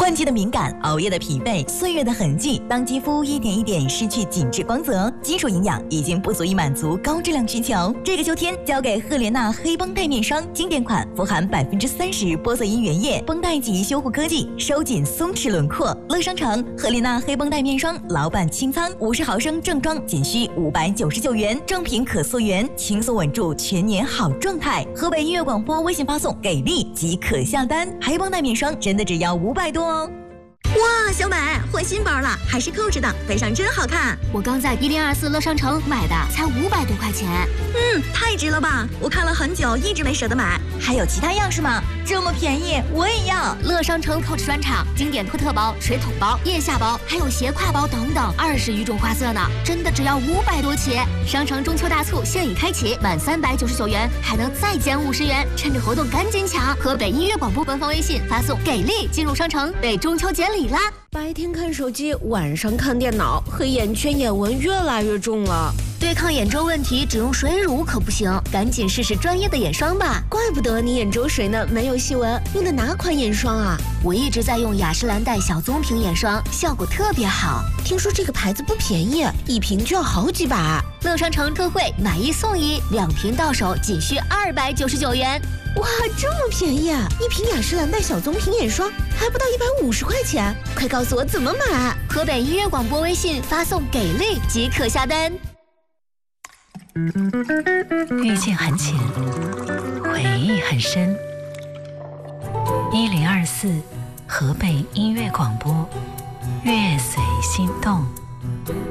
换季的敏感，熬夜的疲惫，岁月的痕迹，当肌肤一点一点失去紧致光泽，基础营养已经不足以满足高质量需求。这个秋天，交给赫莲娜黑绷带面霜经典款，富含30%玻色因原液、绷带级修护科技，收紧松弛轮廓。乐商城赫莲娜黑绷带面霜老版清仓，50毫升正装仅需599元，正品可溯源，轻松稳住全年好状态。河北音乐广播微信发送给力即可下单，黑绷带面霜真的只要500多哦。 哇，小美换新包了，还是扣着的，背上真好看。 我刚在1024乐商城买的，才500多块钱。 太值了吧！我看了很久，一直没舍得买。 还有其他样式吗？这么便宜，我也要！ 乐商城 Coach 专场经典托特包、水桶包、腋下包，还有斜挎包等等，20余种花色呢，真的只要500多起。商城中秋大促现已开启，满399元还能再减50元，趁着活动赶紧抢！河北音乐广播官方微信发送给力进入商城，为中秋节礼啦！ 白天看手机，晚上看电脑，黑眼圈、眼纹越来越重了。 对抗眼周问题，只用水乳可不行，赶紧试试专业的眼霜吧。 怪不得你眼周水呢，没有细纹。用的哪款眼霜啊？ 我一直在用雅诗兰黛小棕瓶眼霜，效果特别好。 听说这个牌子不便宜，一瓶就要好几百。 乐商城特惠，买1送1，2瓶到手仅需299元。 哇，这么便宜啊！一瓶雅诗兰黛小棕瓶眼霜还不到150块钱，快告诉我怎么买！ 河北音乐广播微信发送给力即可下单。 遇见很浅，回忆很深。1024河北音乐广播，乐随心动。